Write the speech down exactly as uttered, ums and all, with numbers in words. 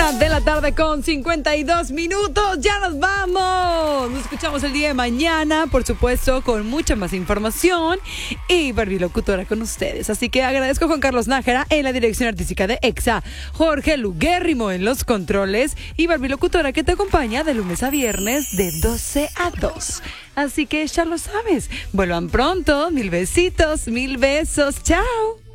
Una de la tarde con cincuenta y dos minutos. Ya nos vamos. Nos escuchamos el día de mañana, por supuesto, con mucha más información y Barbie Locutora con ustedes. Así que agradezco a Juan Carlos Nájera en la dirección artística de EXA, Jorge Luguérrimo en los controles y Barbie Locutora que te acompaña de lunes a viernes de doce a dos. Así que ya lo sabes. Vuelvan pronto. Mil besitos, mil besos. Chao.